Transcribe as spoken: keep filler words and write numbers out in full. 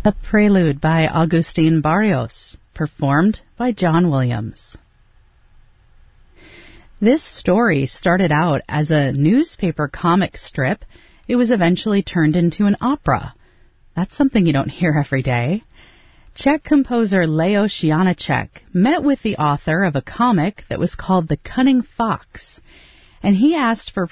A Prelude by Agustin Barrios, performed by John Williams. This story started out as a newspaper comic strip. It was eventually turned into an opera. That's something you don't hear every day. Czech composer Leos Janáček met with the author of a comic that was called The Cunning Fox, and he asked for